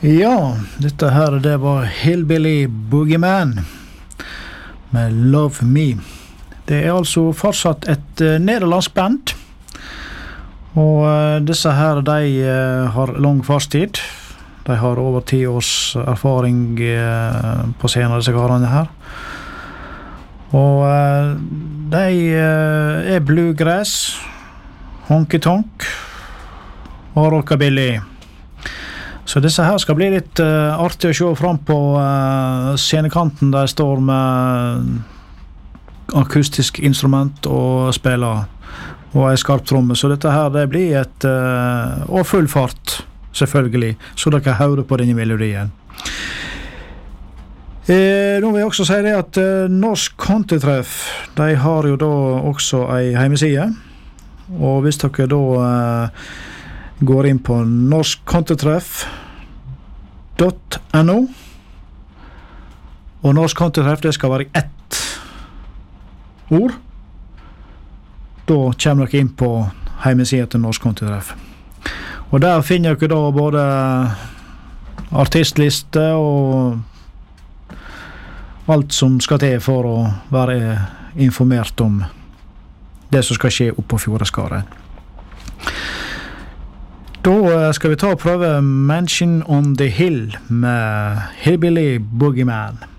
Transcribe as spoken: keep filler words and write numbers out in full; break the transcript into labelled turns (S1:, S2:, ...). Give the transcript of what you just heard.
S1: Ja, dette her det var Hillbilly Boogeyman med Love Me. Det er altså fortsatt et uh, nederlandsk band, og uh, disse her de uh, har lang fartstid. De har over ti års erfaring uh, på scenen, disse karene her. Og uh, de uh, er bluegrass, honky-tonk og rockabilly. Så disse her skal bli litt uh, artig å se fram på uh, scenekanten der jeg står med akustisk instrument og spiller og en skarp tromme. Så dette her det blir et uh, og full fart selvfølgelig, så dere kan høre på denne melodien. Eh, nå vil jeg også si det at uh, Norsk Countrytreff, de har jo da også en hjemmeside, og hvis dere da uh, går inn på norsk countrytreff punktum no, og Norsk Countrytreff det skal være ett ord, da kommer dere inn på hjemmesiden til Norsk Countrytreff. Og der finner dere da både artistliste og alt som skal til for å være informert om det som skal skje oppe på Fjordeskaret. Da skal vi ta og prøve Mansion on the Hill med Hillbilly Boogeyman.